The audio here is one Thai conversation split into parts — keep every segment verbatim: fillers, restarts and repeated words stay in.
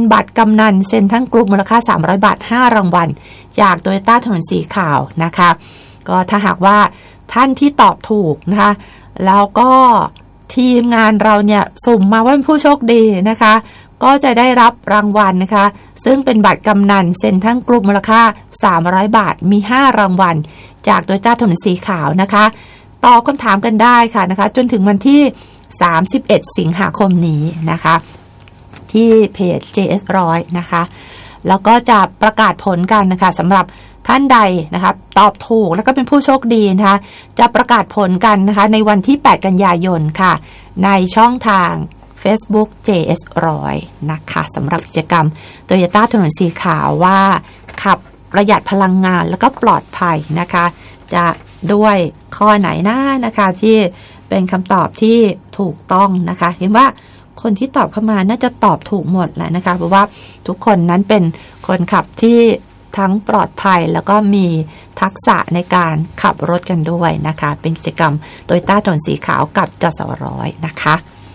บัตรกำนันเซ็นทรัลกรุ๊ปมูลค่าสามร้อยบาทห้ารางวัลจาก Toyota ถนนสีขาวนะคะก็ถ้าหากว่าท่านที่ตอบถูกนะคะแล้วก็ทีมงานเราเนี่ยสุ่มมาว่าเป็นผู้โชคดีนะคะก็จะได้รับรางวัลนะคะซึ่งเป็นบัตรกำนันเซ็นทรัลกรุ๊ปมูลค่าสามร้อยบาทมีห้ารางวัลจาก Toyota ถนนสีขาวนะคะตอบคำถามกันได้ค่ะนะคะจนถึงวันที่สามสิบเอ็ดสิงหาคมนี้นะคะที่เพจ เจ เอส หนึ่งร้อยนะคะแล้วก็จะประกาศผลกันนะคะสำหรับท่านใดนะคะตอบถูกแล้วก็เป็นผู้โชคดีนะคะจะประกาศผลกันนะคะในวันที่แปดกันยายนค่ะในช่องทาง Facebook เจ เอส หนึ่งร้อยนะคะสำหรับกิจกรรม Toyota ถนนสีขาวว่าขับประหยัดพลังงานแล้วก็ปลอดภัยนะคะจะด้วยข้อไหนนะนะคะที่เป็นคำตอบที่ถูกต้องนะคะเห็นว่าคนที่ตอบเข้ามาน่าจะตอบถูกหมดแหละนะคะเพราะว่าทุกคนนั้นเป็นคนขับที่ทั้งปลอดภัยแล้วก็มีทักษะในการขับรถกันด้วยนะคะเป็นกิจกรรม Toyota ถนนสีขาวกับจสวร้อยนะคะ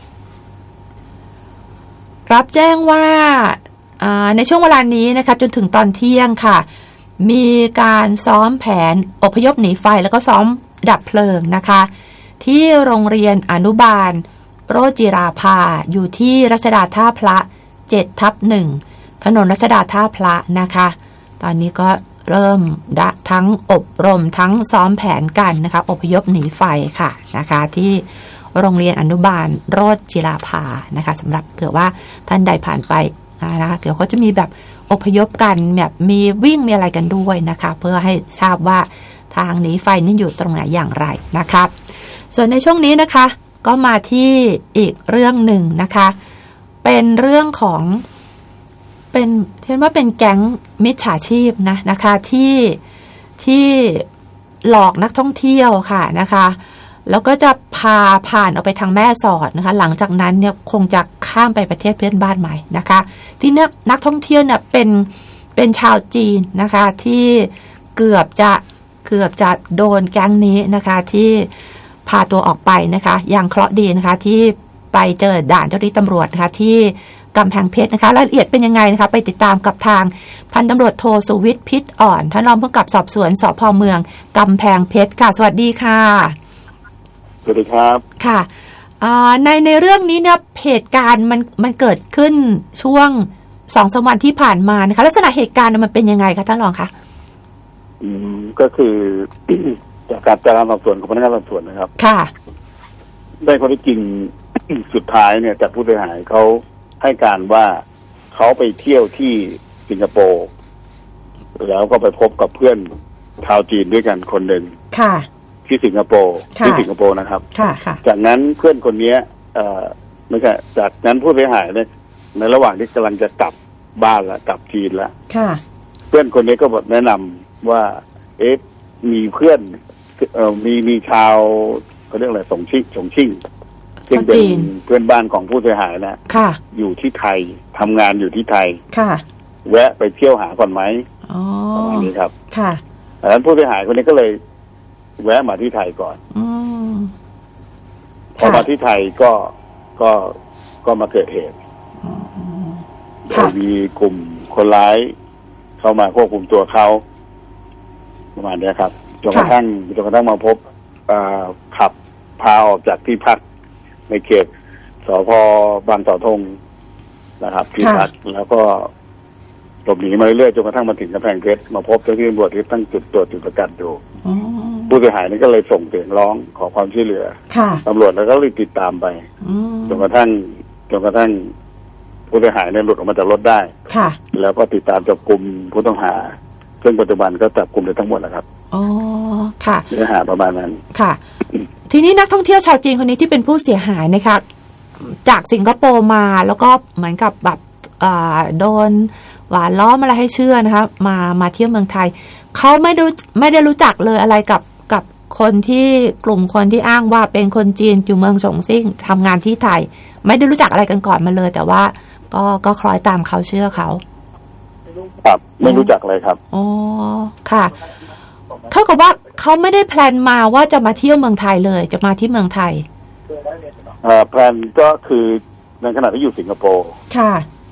รับแจ้งว่าในช่วงเวลานี้นะคะจนถึงตอนเที่ยงค่ะมีการซ้อมแผนอพยพหนีไฟแล้วก็ซ้อมดับเพลิงนะคะที่โรงเรียนอนุบาลโรจจิราภาอยู่ที่รัชดาท่าพระ เจ็ดทับหนึ่ง ถนนรัชดาท่าพระนะคะตอนนี้ก็เริ่มทั้งอบรมทั้งซ้อมแผนกันนะคะอพยพหนีไฟค่ะนะคะที่โรงเรียนอนุบาลโรจจิราภานะคะสำหรับเผื่อว่าท่านใดผ่านไปนะคะเดี๋ยวเขาจะมีแบบอพยพกันแบบมีวิ่งมีอะไรกันด้วยนะคะเพื่อให้ทราบว่าทางหนีไฟนี่อยู่ตรงไหนอย่างไรนะคะส่วนในช่วงนี้นะคะก็มาที่อีกเรื่องหนึ่งนะคะเป็นเรื่องของเป็นเห็นว่าเป็นแก๊งมิจฉาชีพนะนะคะที่ที่หลอกนักท่องเที่ยวค่ะนะคะแล้วก็จะพาผ่านออกไปทางแม่สอดนะคะหลังจากนั้นเนี่ยคงจะข้ามไปประเทศเพื่อนบ้านใหม่นะคะที่นักนักท่องเที่ยวเนี่ยเป็นเป็นชาวจีนนะคะที่เกือบจะเกือบจะโดนแก๊งนี้นะคะที่พาตัวออกไปนะคะอย่างเคราะห์ดีนะคะที่ไปเจอด่านเจ้าหน้าที่ตำรวจนะคะที่กำแพงเพชรนะคะรายละเอียดเป็นยังไงนะคะไปติดตามกับทางพันตำรวจโทสุวิทย์พิษอ่อนท่านรองผู้กำกับสอบสวนสภ.เมืองกำแพงเพชรค่ะสวัสดีค่ะสวัสดีครับค่ะในในเรื่องนี้เนี่ยเหตุการณ์มันมันเกิดขึ้นช่วงสองสามวันที่ผ่านมานะคะลักษณะเหตุการณ์มันเป็นยังไงคะท่านรองคะอืมก็คือ จากการจัดการสอบสวนของพนักงานสอบสวนนะครับค่ะได้ข้อเท็จจริง สุดท้ายเนี่ยจากผู้เสียหายเขาให้การว่าเขาไปเที่ยวที่สิงคโปร์แล้วก็ไปพบกับเพื่อนชาวจีนด้วยกันคนหนึ่งค่ะที่สิงคโปร์ที่สิงคโปร์นะครับค่ะค่ะจากนั้นเพื่อนคนนี้เอ่อไม่ใช่จากนั้นผู้เสียหายเนี่ยในระหว่างที่กำลังจะกลับบ้านละกลับจีนละค่ะเพื่อนคนนี้ก็บอกแนะนำว่าเอ๊ะมีเพื่อนเอ่อมีมีชาวเขาเรียกอะไรสงชิ่งสงชิ่งซึ่งเป็นเพื่อนบ้านของผู้เสียหายนะค่ะอยู่ที่ไทยทำงานอยู่ที่ไทยค่ะแวะไปเที่ยวหาก่อนไหมอ๋อประมาณนี้ครับค่ะดังนั้นผู้เสียหายคนนี้ก็เลยแวะมาที่ไทยก่อนอพอมาที่ไทยก็ก็ก็มาเกิดเหตุโดยมีกลุ่มคนร้ายเข้ามาควบคุมตัวเขาประมาณนี้ครับจนกระทั่งจนกระทั่งมาพบขับพาออกจากที่พักในเขตสภ.บางเสาธงนะครับที่พักแล้วก็หลบหนีมาเรื่อยๆจนกระทั่งมาถึงกำแพงเพชรมาพบเจ้าหน้าที่ตำรวจที่ตั้งจุดตรวจจุดประกันอยู่ผู้เสียหายนี่ก็เลยส่งเสียงร้องขอความช่วยเหลือตำรวจแล้วก็รีบติดตามไปจนกระทั่งจนกระทั่งผู้เสียหายเนี่ยหลุดออกมาจากรถได้แล้วก็ติดตามจับกลุ่มผู้ต้องหาซึ่งปัจจุบันก็จับกลุ่มได้ทั้งหมดแล้วครับอ๋อค่ะเนื้อหาประมาณนั้นค่ะทีนี้นักท่องเที่ยวชาวจีนคนนี้ที่เป็นผู้เสียหายนะคะจากสิงคโปร์มาแล้วก็เหมือนกับแบบโดนหวานล้อมอะไรให้เชื่อนะคะมามาเที่ยวเมืองไทยเขาไม่รู้ไม่ได้รู้จักเลยอะไรกับกับคนที่กลุ่มคนที่อ้างว่าเป็นคนจีนอยู่เมืองฉงซิ่งทำงานที่ไทยไม่ได้รู้จักอะไรกันก่อนมาเลยแต่ว่าก็ก็คล้อยตามเขาเชื่อเขาครับไม่รู้จักเลยครับอ๋อค่ะเท่ากับว่าเขาไม่ได้แพลนมาว่าจะมาเที่ยวเมืองไทยเลยจะมาที่เมืองไทยแพลนก็คือในขณะที่อยู่สิงคโปร์ค่ะ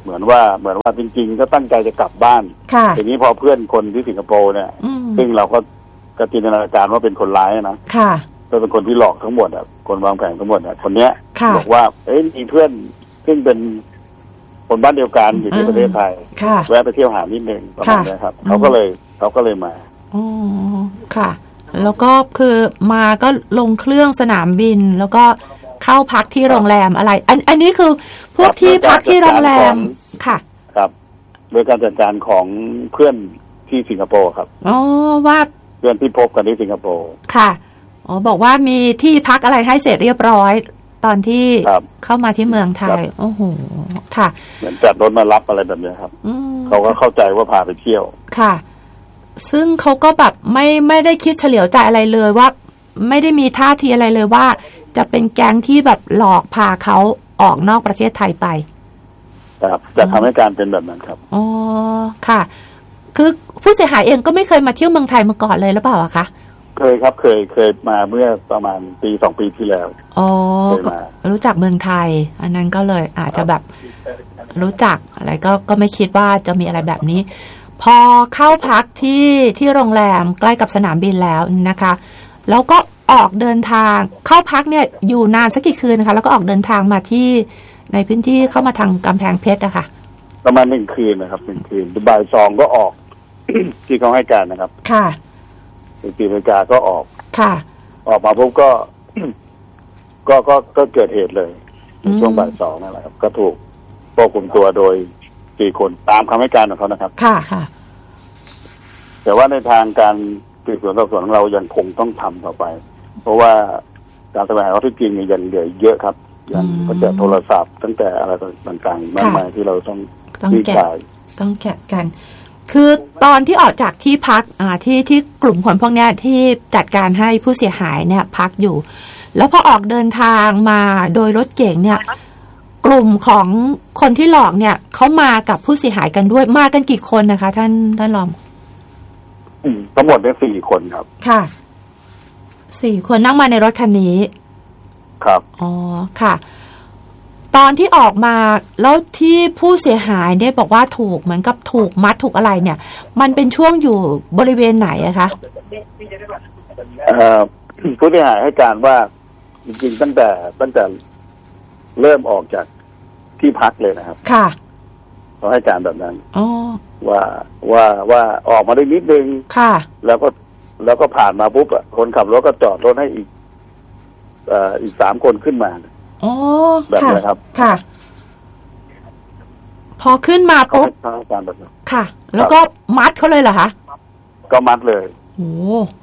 เหมือนว่าเหมือนว่าจริงๆก็ตั้งใจจะกลับบ้านทีนี้พอเพื่อนคนที่สิงคโปร์เนี่ยซึ่งเราก็กจินตนาการว่าเป็นคนร้ายนะก็เป็นคนที่หลอกทั้งหมดอ่ะคนวางแผนทั้งหมดอ่ะคนเนี้ยบอกว่าเอ้ยมีเพื่อนซึ่งเป็นคนบ้านเดียวกันอยู่ที่ประเทศไทยแวะไปเที่ยวหานิดนึงประมาณนี้ครับเขาก็เลยเขาก็เลยมาอ๋อค่ะแล้วก็คือมาก็ลงเครื่องสนามบินแล้วก็เข้าพักที่โรงแรมอะไรอันอันนี้คือพวกที่พักที่โรงแรมค่ะครับโดยการจัดการของเพื่อนที่สิงคโปร์ครับอ๋อว่าเพื่อนที่พบกันที่สิงคโปร์ค่ะอ๋อบอกว่ามีที่พักอะไรให้เสร็จเรียบร้อยตอนที่เข้ามาที่เมืองไทยโอ้โหค่ะเหมือนจัดรถมารับอะไรแบบนี้ครับเขาก็เข้าใจว่าพาไปเที่ยวค่ะซึ่งเขาก็แบบไม่ไม่ได้คิดเฉลียวใจอะไรเลยว่าไม่ได้มีท่าทีอะไรเลยว่าจะเป็นแก๊งที่แบบหลอกพาเขาออกนอกประเทศไทยไปครับจะทำให้การเป็นแบบนั้นครับอ๋อค่ะคือผู้เสียหายเองก็ไม่เคยมาเที่ยวเมืองไทยมาก่อนเลยหรือเปล่าอะคะเคยครับเคยเคยมาเมื่อประมาณปีสองปีที่แล้วอ๋อรู้จักเมืองไทยอันนั้นก็เลยอาจจะแบบรู้จักอะไรก็ก็ไม่คิดว่าจะมีอะไรแบบนี้พอเข้าพักที่ที่โรงแรมใกล้กับสนามบินแล้วนะคะแล้วก็ออกเดินทางเข้าพักเนี่ยอยู่นานสักกี่คืนนะคะแล้วก็ออกเดินทางมาที่ในพื้นที่เข้ามาทางกำแพงเพชรอะค่ะประมาณหนึ่งคืนนะครับหนึ่งคืนบ่ายสองก็ออก ที่เขาให้การนะครับค่ะสี่นาฬิกาก็ออกค่ะออกมาปุ๊บก็ ก็ก็ก็เกิดเหตุเลยช่วงบ่ายสองนั่นแหละครับก็ถูกควบคุมตัวโดยสี่คนตามคำให้การของเขานะครับค่ะค่ะแต่ว่าในทางการสืบสวนสอบสวนของเรายังคงต้องทำต่อไปเพราะว่าการแสวงหาข้อเท็จจริงยังเหลือเยอะครับยังก็จะโทรศัพท์ตั้งแต่อะไรต่างๆมากมายที่เราต้องต้องแกะต้องแกะกันคือตอนที่ออกจากที่พักอ่าที่ที่กลุ่มคนพวกนี้ที่จัดการให้ผู้เสียหายเนี่ยพักอยู่แล้วพอออกเดินทางมาโดยรถเก๋งเนี่ยกลุ่มของคนที่หลอกเนี่ยเขามากับผู้เสียหายกันด้วยมากันกี่คนนะคะท่านท่านรองทั้งหมดเนี่ยสี่คนครับค่ะสี่คนนั่งมาในรถคันนี้ครับอ๋อค่ะตอนที่ออกมาแล้วที่ผู้เสียหายเนี่ยบอกว่าถูกเหมือนกับถูกมัดถูกอะไรเนี่ยมันเป็นช่วงอยู่บริเวณไหนอะคะเอ่อผู้เสียหายให้การว่าจริงๆตั้งแต่ตั้งแต่เริ่มออกจากที่พักเลยนะครับค่ะเขาให้การแบบนั้นอ๋อว่าว่าว่าออกมาได้นิดนึงค่ะแล้วก็แล้วก็ผ่านมาปุ๊บอะคนขับรถก็จอดรถให้อีกเอ่ออีกสามคนขึ้นมาอ๋อแบบนี้ครับค่ะพอขึ้นมาปุ๊บค่ะ แล้วก็มัดเขาเลยเหรอคะก็มัดเลยโอ้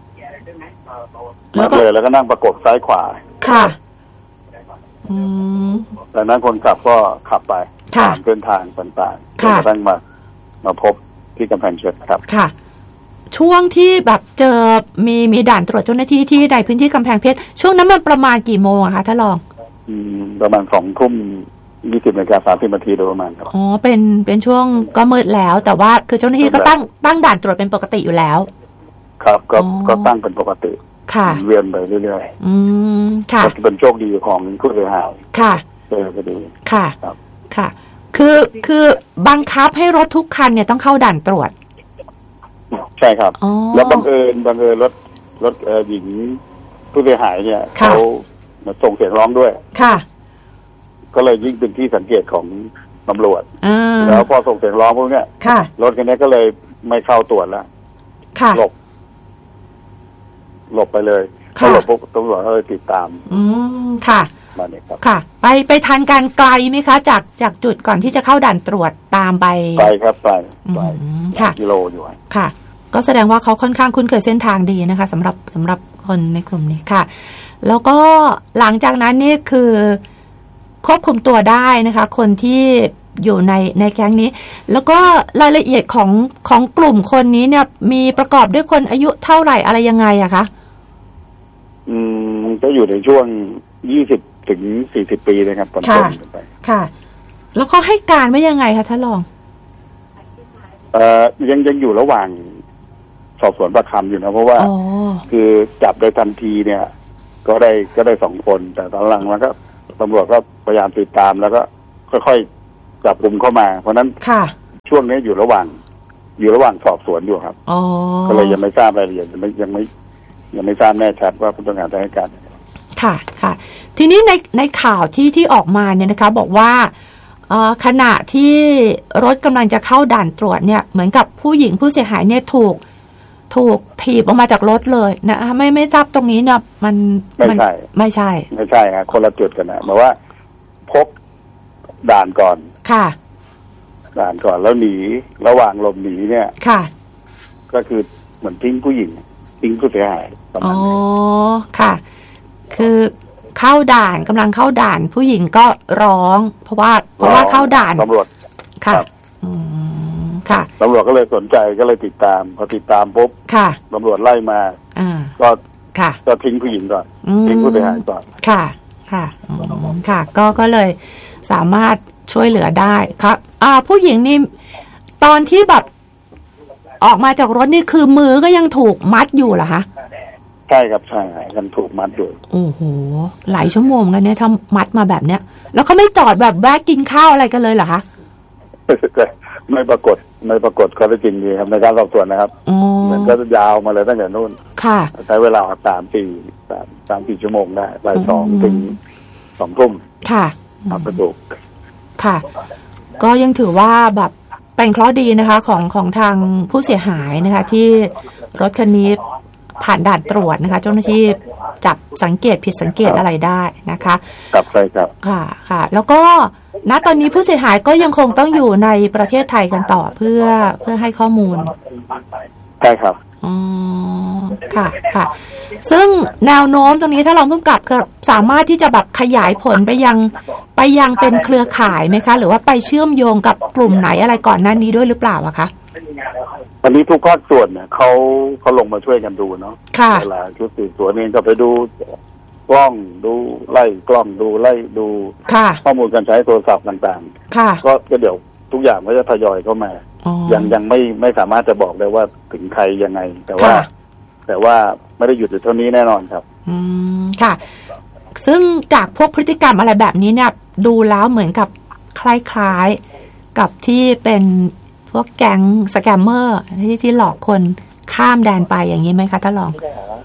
มัดเลยแล้วก็นั่งประกบซ้ายขวาค่ะอืมจากนั้นคนขับก็ขับไปตามเส้นทางต่างๆจนกระทั่งมามาพบที่กำแพงเพชรครับค่ะช่วงที่แบบเจอมีมีด่านตรวจเจ้าหน้าที่ที่ในพื้นที่กำแพงเพชรช่วงนั้นมันประมาณกี่โมงอะคะท่านรองอืมประมาณสองทุ่มยี่สิบนาฬิกาสามสิบนาทีโดยประมาณครับอ๋อเป็นเป็นช่วงก็มืดแล้วแต่ว่าคือเจ้าหน้าที่ก็ตั้งตั้งด่านตรวจเป็นปกติอยู่แล้วครับก็ก็ตั้งเป็นปกติค่ะเวียนไปเรื่อยๆอืมค่ะเป็นโชคดีของผู้เสียหายค่ะเจอพอดีค่ะค่ะคือคือบังคับให้รถทุกคันเนี่ยต้องเข้าด่านตรวจใช่ครับแล้วบังเอิญบังเอิญรถรถหญิงผู้เสียหายเนี่ยเขามาส่งเสียงร้องด้วยค่ะก็เลยยิ่งเป็นที่สังเกตของตำรวจแล้วพอส่งเสียงร้องพวกเนี้ยรถคันนี้ก็เลยไม่เข้าตรวจแล้วหลบหลบไปเลยเขาหลบปุ๊บตำรวจก็เลยติดตามอืมค่ะมาเนี่ยครับค่ะไปไปทันการไกลไหมคะจากจากจุดก่อนที่จะเข้าด่านตรวจตามไปไปครับไปไปค่ะกิโลอยู่ค่ะก็แสดงว่าเขาค่อนข้างคุ้นเคยเส้นทางดีนะคะสำหรับสำหรับคนในกลุ่มนี้ค่ะแล้วก็หลังจากนั้นนี่คือควบคุมตัวได้นะคะคนที่อยู่ในในแก๊งนี้แล้วก็รายละเอียดของของกลุ่มคนนี้เนี่ยมีประกอบด้วยคนอายุเท่าไหร่อะไรยังไงอะคะอืมก็อยู่ในช่วงยี่สิบถึงสี่สิบปีนะครับตอนต้นไปค่ะแล้วเขาให้การว่ายังไงคะท่านรองเอ่อยังยังอยู่ระหว่างสอบสวนปากคำอยู่นะเพราะว่าคือจับโดยทันทีเนี่ยก็ได้ก็ได้สองคนแต่ตอนหลังมันก็ตำรวจก็พยายามติดตามแล้วก็ค่อยจับกุมเข้ามาเพราะนั้นช่วงนี้อยู่ระหว่างอยู่ระหว่างสอบสวนอยู่ครับก็เลยยังไม่ทราบรายละเอียดยังไม่ยังไม่ยังไม่ทราบแน่ชัดว่าผู้ต้องหาจะให้การค่ะค่ะทีนี้ในในข่าวที่ที่ออกมาเนี่ยนะคะบอกว่าขณะที่รถกำลังจะเข้าด่านตรวจเนี่ยเหมือนกับผู้หญิงผู้เสียหายเนี่ยถูกถูกถีบออกมาจากรถเลยนะไม่ไม่ทราบตรงนี้เนี่ยมันไม่ใช่ไม่ใช่ไม่ใช่ครับคนละจุดกันนะหมายว่าพบด่านก่อนค่ะด่านก่อนแล้วหนีระหว่างหลบหนีเนี่ยค่ะก็คือเหมือนทิ้งผู้หญิงทิ้งผู้เสียหายอ๋อค่ะคือเข้าด่านกำลังเข้าด่านผู้หญิงก็ร้องเพราะว่าเพราะว่าเข้าด่านตำรวจค่ะอืมค่ะตำรวจก็เลยสนใจก็เลยติดตามพอติดตามปุ๊บค่ะตำรวจไล่มาอ่าก็ค่ะก็ทิ้งผู้หญิงก่อนทิ้งผู้เสียหายก่อนค่ะค่ะค่ะก็ก็เลยสามารถช่วยเหลือได้ครับอ่าผู้หญิงนี่ตอนที่แบบออกมาจากรถนี่คือมือก็ยังถูกมัดอยู่เหรอคะใช่ครับใช่ยังถูกมัดอยู่โอ้โหหลายชั่วโมงกันเนี่ยถ้ามัดมาแบบเนี้ยแล้วเขาไม่จอดแบบแวะกินข้าวอะไรกันเลยเหรอคะไม่ปรากฏไม่ปรากฏข้อเท็จจริงดีครับในการสอบสวนนะครับเหมือนก็ยาวมาเลยตั้งแต่นู่นค่ะใช้เวลาสามสี่สามสามสี่ชั่วโมงได้บ่ายสองถึงสองทุ่มค่ะทำกระดูกค่ะก็ยังถือว่าแบบเป็นเคราะห์ดีนะคะของของทางผู้เสียหายนะคะที่รถคันนี้ผ่านด่านตรวจนะคะเจ้าหน้าที่จับสังเกตผิดสังเกตอะไรได้นะคะครับใช่ครับค่ะค่ะแล้วก็ณตอนนี้ผู้เสียหายก็ยังคงต้องอยู่ในประเทศไทยกันต่อเพื่อเพื่อให้ข้อมูลใช่ครับอ๋อค่ะค่ะซึ่งแนวโน้มตรงนี้ถ้าเราเพิ่งกลับสามารถที่จะแบบขยายผลไปยังไปยังเป็นเครือข่ายไหมคะหรือว่าไปเชื่อมโยงกับกลุ่มไหนอะไรก่อนหน้านี้ด้วยหรือเปล่าอะคะวันนี้ทุกภาคส่วนเนี่ยเขาเขาลงมาช่วยกันดูเนาะเวลาชุดสืบสวนเองก็ไปดูกล้องดูไล่กล้องดูไล่ดูข้อมูลการใช้โทรศัพท์ต่างๆก็เดี๋ยวทุกอย่างก็จะทยอยเข้ามายังยังไม่ไม่สามารถจะบอกได้ว่าถึงใครยังไงแต่ว่าแต่ว่าไม่ได้หยุดอยู่เท่านี้แน่นอนครับอืมค่ะซึ่งจากพวกพฤติกรรมอะไรแบบนี้เนี่ยดูแล้วเหมือนกับคล้ายๆกับที่เป็นพวกแก๊งสแกมเมอร์ที่ที่หลอกคนข้ามแดนไปอย่างนี้ไหมคะท่านรอง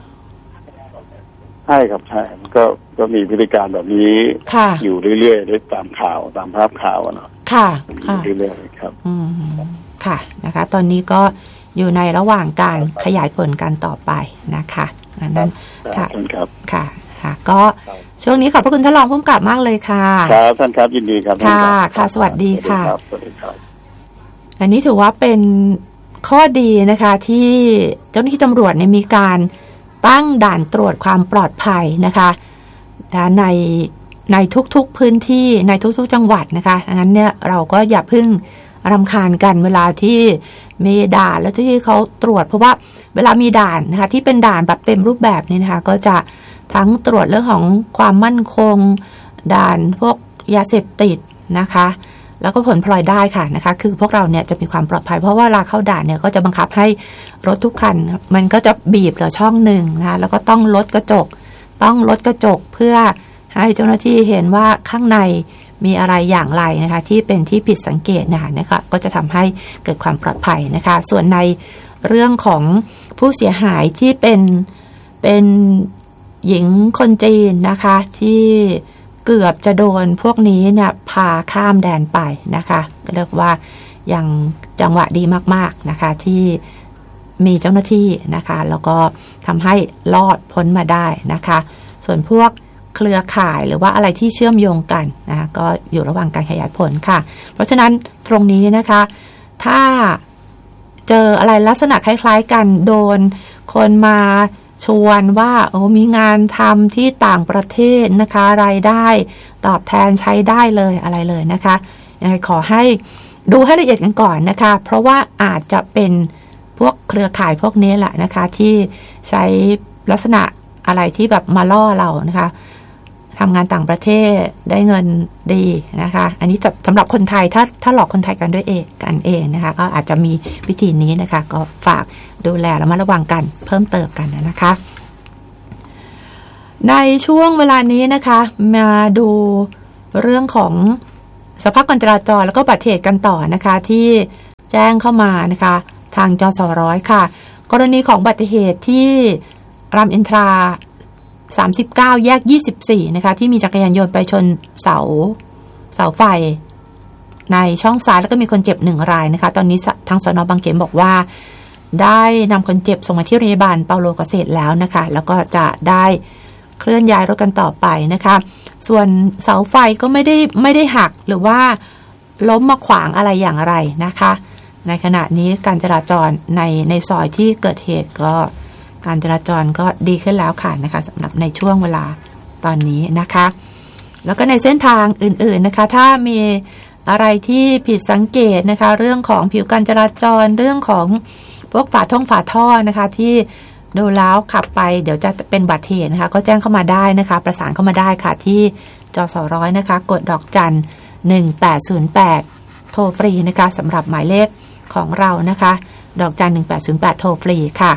ใช่ครับใช่ก็ก็มีพฤติการแบบนี้อยู่เรื่อยๆได้ตามข่าวตามภาพข่าวเนาะค่ะค่ะเรื่อยๆครับอืมค่ะนะคะตอนนี้ก็อยู่ในระหว่างการขยายผลกันต่อไปนะคะอันนั้นค่ะค่ะค่ะก็ช่วงนี้ขอบพระคุณท่านรองผู้กำกับมากเลยค่ะครับท่านครับยินดีครับค่ะค่ะสวัสดีค่ะอันนี้ถือว่าเป็นข้อดีนะคะที่เจ้าหน้าที่ตำรวจเนี่ยมีการตั้งด่านตรวจความปลอดภัยนะคะในในทุกๆพื้นที่ในทุกๆจังหวัดนะคะดังนั้นเนี่ยเราก็อย่าเพิ่งรำคาญกันเวลาที่มีด่านแล้วที่เขาตรวจเพราะว่าเวลามีด่านนะคะที่เป็นด่านแบบเต็มรูปแบบนี่นะคะก็จะทั้งตรวจเรื่องของความมั่นคงด่านพวกยาเสพติดนะคะแล้วก็ผลพลอยได้ค่ะนะคะคือพวกเราเนี่ยจะมีความปลอดภัยเพราะว่าเวลาเข้าด่านเนี่ยก็จะบังคับให้รถทุกคันมันก็จะบีบเหลือช่องหนึ่งนะคะแล้วก็ต้องลดกระจกต้องลดกระจกเพื่อให้เจ้าหน้าที่เห็นว่าข้างในมีอะไรอย่างไรนะคะที่เป็นที่ผิดสังเกตนะคะนะคะก็จะทำให้เกิดความปลอดภัยนะคะส่วนในเรื่องของผู้เสียหายที่เป็นเป็นหญิงคนจีนนะคะที่เกือบจะโดนพวกนี้เนี่ยพาข้ามแดนไปนะคะเรียกว่ายังจังหวะดีมากๆนะคะที่มีเจ้าหน้าที่นะคะแล้วก็ทำให้รอดพ้นมาได้นะคะส่วนพวกเครือข่ายหรือว่าอะไรที่เชื่อมโยงกันนะก็อยู่ระหว่างการขยายผลค่ะเพราะฉะนั้นตรงนี้นะคะถ้าเจออะไรลักษณะคล้ายๆกันโดนคนมาชวนว่าโอ้มีงานทำที่ต่างประเทศนะคะรายได้ตอบแทนใช้ได้เลยอะไรเลยนะคะยังไงขอให้ดูให้ละเอียดกันก่อนนะคะเพราะว่าอาจจะเป็นพวกเครือข่ายพวกนี้แหละนะคะที่ใช้ลักษณะอะไรที่แบบมาล่อเรานะคะทำงานต่างประเทศได้เงินดีนะคะอันนี้สำหรับคนไทยถ้าถ้าหลอกคนไทยกันด้วยเองกันเองนะคะก็อาจจะมีวิธีนี้นะคะก็ฝากดูแลและมาระวังกันเพิ่มเติมกันนะคะในช่วงเวลานี้นะคะมาดูเรื่องของสภาพการจราจรแล้วก็อุบัติเหตุกันต่อนะคะที่แจ้งเข้ามานะคะทางจสร้อยค่ะกรณีของอุบัติเหตุที่รามอินทราสามสิบเก้าแยกยี่สิบสี่นะคะที่มีจักรยานยนต์ไปชนเสาเสาไฟในช่องซ้ายแล้วก็มีคนเจ็บหนึ่งรายนะคะตอนนี้ทางสน.บางเขนบอกว่าได้นำคนเจ็บส่งมาที่โรงพยาบาลเปาโลเกษตรแล้วนะคะแล้วก็จะได้เคลื่อนย้ายรถกันต่อไปนะคะส่วนเสาไฟก็ไม่ได้ไม่ได้หักหรือว่าล้มมาขวางอะไรอย่างไรนะคะในขณะนี้การจราจรในในซอยที่เกิดเหตุก็การจราจรก็ดีขึ้นแล้วค่ะนะคะสำหรับในช่วงเวลาตอนนี้นะคะแล้วก็ในเส้นทางอื่นๆนะคะถ้ามีอะไรที่ผิดสังเกตนะคะเรื่องของผิวการจราจรเรื่องของพวกฝาท่องฝาท่อนะคะที่ดูแล้วขับไปเดี๋ยวจะเป็นอุบัติเหตุนะคะก็แจ้งเข้ามาได้นะคะประสานเข้ามาได้ค่ะที่จสร้อยนะคะกดดอกจันหนึ่งแปดศูนย์แปดโทรฟรีนะคะสำหรับหมายเลขของเรานะคะดอกจันหนึ่งแปดศูนย์แปดโทรฟรีค่ะ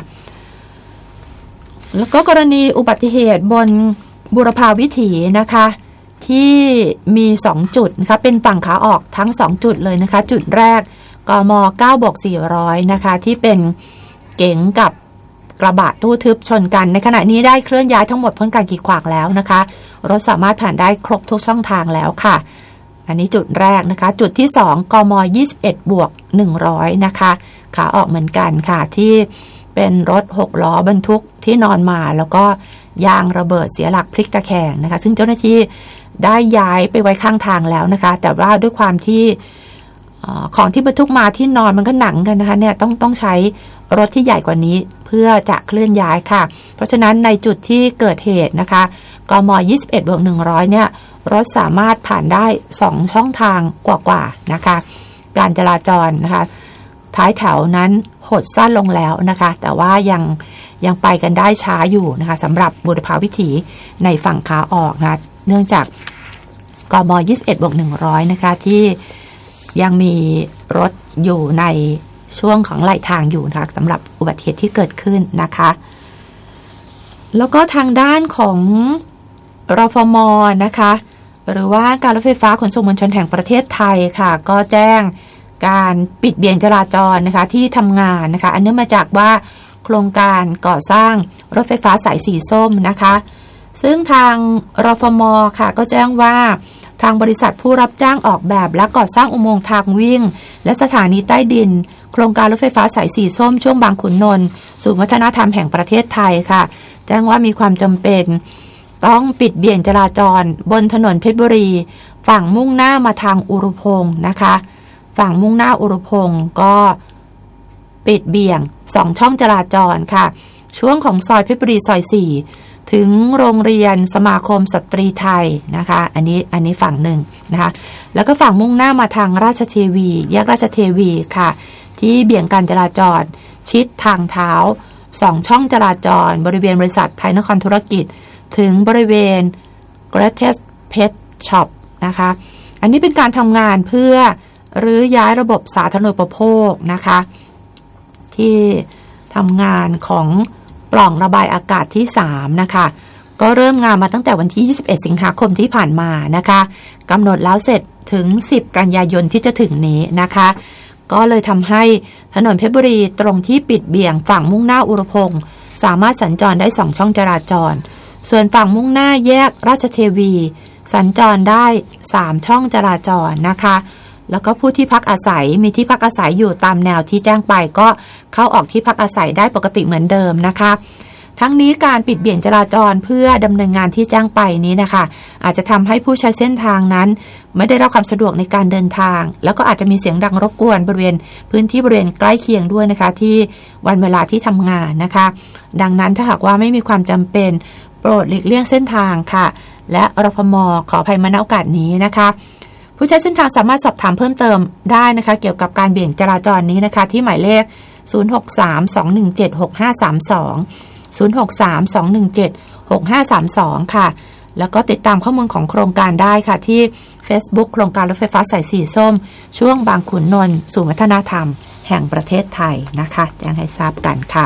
แล้วก็กรณีอุบัติเหตุบนบุรพาวิถีนะคะที่มีสองจุดนะคะเป็นฝั่งขาออกทั้งสองจุดเลยนะคะจุดแรกกม เก้าบวกสี่ร้อยนะคะที่เป็นเก๋งกับกระบะตู้ทึบชนกันในขณะนี้ได้เคลื่อนย้ายทั้งหมดพ้นการกีดขวางแล้วนะคะรถสามารถผ่านได้ครบทุกช่องทางแล้วค่ะอันนี้จุดแรกนะคะจุดที่สองกม ยี่สิบเอ็ดบวกหนึ่งร้อยนะคะขาออกเหมือนกันค่ะที่เป็นรถหกล้อบรรทุกที่นอนมาแล้วก็ยางระเบิดเสียหลักพลิกตะแคงนะคะซึ่งเจ้าหน้าที่ได้ย้ายไปไว้ข้างทางแล้วนะคะแต่ว่าด้วยความที่ของที่บรรทุกมาที่นอนมันก็หนักกันนะคะเนี่ยต้องต้องใช้รถที่ใหญ่กว่านี้เพื่อจะเคลื่อนย้ายค่ะเพราะฉะนั้นในจุดที่เกิดเหตุนะคะกม ยี่สิบเอ็ดบวกหนึ่งร้อยเนี่ยรถสามารถผ่านได้สองช่องทางกว่าๆนะคะการจราจรนะคะท้ายแถวนั้นหดสั้นลงแล้วนะคะแต่ว่ายังยังไปกันได้ช้าอยู่นะคะสำหรับบุรพาวิถีในฝั่งขาออกนะเนื่องจากกม ยี่สิบเอ็ดบวกหนึ่งร้อยนะคะที่ยังมีรถอยู่ในช่วงของไหลทางอยู่นะคะสำหรับอุบัติเหตุที่เกิดขึ้นนะคะแล้วก็ทางด้านของรฟม.นะคะหรือว่าการรถไฟฟ้าขนส่งมวลชนแห่งประเทศไทยค่ะก็แจ้งการปิดเบี่ยงจราจรนะคะที่ทำงานนะคะอันเนื่องมาจากว่าโครงการก่อสร้างรถไฟฟ้าสายสีส้มนะคะซึ่งทางรฟม.ค่ะก็แจ้งว่าทางบริษัทผู้รับจ้างออกแบบและก่อสร้างอุโมงค์ทางวิ่งและสถานีใต้ดินโครงการรถไฟฟ้าสายสีส้มช่วงบางขุนนนท์ศูนย์วัฒนธรรมแห่งประเทศไทยค่ะแจ้งว่ามีความจำเป็นต้องปิดเบี่ยงจราจรบนถนนเพชรบุรีฝั่งมุ่งหน้ามาทางอุรุพงศ์นะคะฝั่งมุ่งหน้าอุรุพงศ์ก็ปิดเบี่ยงสองช่องจราจรค่ะช่วงของซอยเพชรบุรีซอยสี่ถึงโรงเรียนสมาคมสตรีไทยนะคะอันนี้อันนี้ฝั่งหนึ่งนะคะแล้วก็ฝั่งมุ่งหน้ามาทางราชเทวีแยกราชเทวีค่ะที่เบี่ยงการจราจรชิดทางเท้าสองช่องจราจรบริเวณบริษัทไทยนครธุรกิจถึงบริเวณ Greatest Pet Shop นะคะอันนี้เป็นการทำงานเพื่อรื้อย้ายระบบสาธารณูปโภคนะคะที่ทำงานของปล่องระบายอากาศที่สามนะคะก็เริ่มงานมาตั้งแต่วันที่ยี่สิบเอ็ดสิงหาคมที่ผ่านมานะคะกำหนดแล้วเสร็จถึงสิบกันยายนที่จะถึงนี้นะคะก็เลยทำให้ถนนเพชรบุรีตรงที่ปิดเบี่ยงฝั่งมุ่งหน้าอุรุพงศ์สามารถสัญจรได้สองช่องจราจรส่วนฝั่งมุ่งหน้าแยกราชเทวีสัญจรได้สามช่องจราจรนะคะแล้วก็ผู้ที่พักอาศัยมีที่พักอาศัยอยู่ตามแนวที่แจ้งไปก็เข้าออกที่พักอาศัยได้ปกติเหมือนเดิมนะคะทั้งนี้การปิดเบี่ยงจราจรเพื่อดำเนินงานที่แจ้งไปนี้นะคะอาจจะทำให้ผู้ใช้เส้นทางนั้นไม่ได้รับความสะดวกในการเดินทางแล้วก็อาจจะมีเสียงดังรบกวนบริเวณพื้นที่บริเวณใกล้เคียงด้วยนะคะที่วันเวลาที่ทำงานนะคะดังนั้นถ้าหากว่าไม่มีความจำเป็นโปรดหลีกเลี่ยงเส้นทางค่ะและรฟม.ขออภัยมาณโอกาสนี้นะคะผู้ใช้เส้นทางสามารถสอบถามเพิ่มเติมได้นะคะเกี่ยวกับการเบี่ยงจราจรนี้นะคะที่หมายเลขศูนย์ หก สาม สอง หนึ่ง เจ็ด หก ห้า สาม สอง ศูนย์ หก สาม สอง หนึ่ง เจ็ด หก ห้า สาม สองค่ะแล้วก็ติดตามข้อมูลของโครงการได้ค่ะที่ Facebook โครงการรถไฟฟ้าสายสีส้มช่วงบางขุนนนท์ศูนย์วัฒนธรรมแห่งประเทศไทยนะคะแจ้งให้ทราบกันค่ะ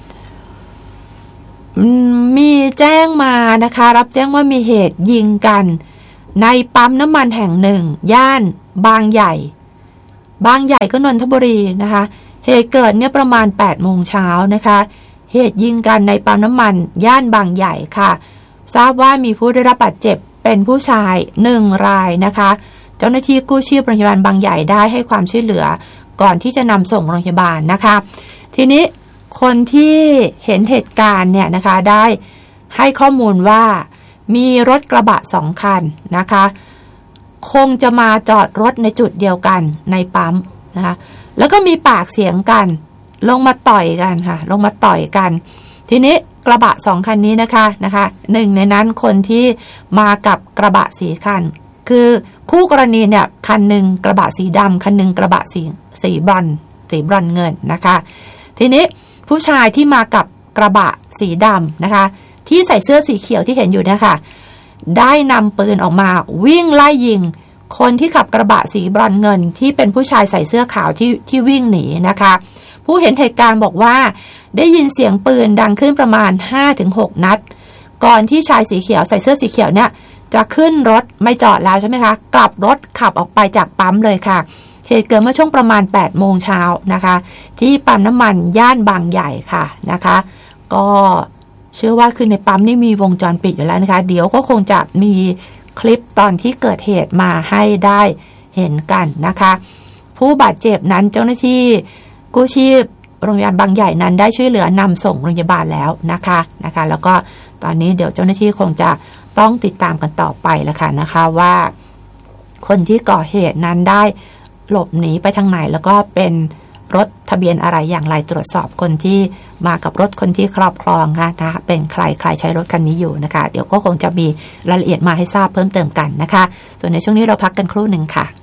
มีแจ้งมานะคะรับแจ้งว่ามีเหตุยิงกันในปั๊มน้ำมันแห่งหนึ่งย่านบางใหญ่บางใหญ่ก็นนทบุรีนะคะเหตุเกิดเนี่ยประมาณแปดโมงเช้านะคะเหตุยิงกันในปั๊มน้ำมันย่านบางใหญ่ค่ะทราบว่ามีผู้ได้รับบาดเจ็บเป็นผู้ชายหนึ่งรายนะคะเจ้าหน้าที่กู้ชีพโรงพยาบาลบางใหญ่ได้ให้ความช่วยเหลือก่อนที่จะนำส่งโรงพยาบาลนะคะทีนี้คนที่เห็นเหตุการณ์เนี่ยนะคะได้ให้ข้อมูลว่ามีรถกระบะสองคันนะคะคงจะมาจอดรถในจุดเดียวกันในปั๊มนะคะแล้วก็มีปากเสียงกันลงมาต่อยกันค่ะลงมาต่อยกันทีนี้กระบะสองคันนี้นะคะนะคะหนึ่งในนั้นคนที่มากับกระบะสีคันคือคู่กรณีเนี่ยคันหนึ่งกระบะสีดำคันหนึ่งกระบะสีสีบรอนสีบรอนเงินนะคะทีนี้ผู้ชายที่มากับกระบะสีดำนะคะที่ใส่เสื้อสีเขียวที่เห็นอยู่นะคะได้นำปืนออกมาวิ่งไล่ยิงคนที่ขับกระบะสีบรอนเงินที่เป็นผู้ชายใส่เสื้อขาวที่ที่วิ่งหนีนะคะผู้เห็นเหตุการณ์บอกว่าได้ยินเสียงปืนดังขึ้นประมาณ ห้าถึงหก นัดก่อนที่ชายสีเขียวใส่เสื้อสีเขียวเนี่ยจะขึ้นรถไม่จอดแล้วใช่ไหมคะกลับรถขับออกไปจากปั๊มเลยค่ะเหตุเกิดเมื่อช่วงประมาณแปดโมงเช้านะคะที่ปั๊มน้ำมันย่านบางใหญ่ค่ะนะคะก็เชื่อว่าคือในปั๊มนี่มีวงจรปิดอยู่แล้วนะคะเดี๋ยวก็คงจะมีคลิปตอนที่เกิดเหตุมาให้ได้เห็นกันนะคะผู้บาดเจ็บนั้นเจ้าหน้าที่กู้ชีพโรงพยาบาลบางใหญ่นั้นได้ช่วยเหลือนำส่งโรงพยาบาลแล้วนะคะนะคะแล้วก็ตอนนี้เดี๋ยวเจ้าหน้าที่คงจะต้องติดตามกันต่อไปแล้วค่ะนะคะว่าคนที่ก่อเหตุนั้นได้หลบหนีไปทางไหนแล้วก็เป็นรถทะเบียนอะไรอย่างไรตรวจสอบคนที่มากับรถคนที่ครอบครองนะคะเป็นใครใครใช้รถคันนี้อยู่นะคะเดี๋ยวก็คงจะมีรายละเอียดมาให้ทราบเพิ่มเติมกันนะคะส่วนในช่วงนี้เราพักกันครู่หนึ่งค่ะ